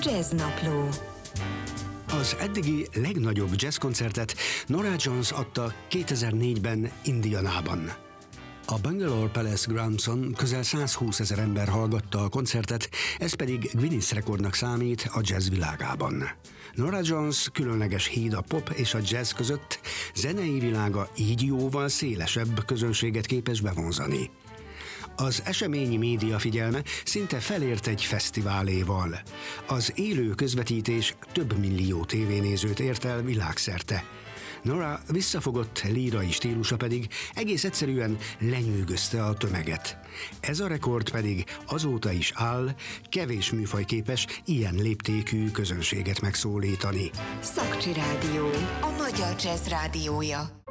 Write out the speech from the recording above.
Jazznapló. Az eddigi legnagyobb jazzkoncertet Norah Jones adta 2004-ben Indianában. A Bangalore Palace Groundson közel 120 000 ember hallgatta a koncertet, ez pedig Guinness rekordnak számít a jazz világában. Norah Jones különleges híd a pop és a jazz között, zenei világa így jóval szélesebb közönséget képes bevonzani. Az eseményi média figyelme szinte felért egy fesztiváléval. Az élő közvetítés több millió tévénézőt ért el világszerte. Norah visszafogott lírai stílusa pedig egész egyszerűen lenyűgözte a tömeget. Ez a rekord pedig azóta is áll, kevés műfaj képes ilyen léptékű közönséget megszólítani. Szakcsi Rádió, a magyar jazz rádiója.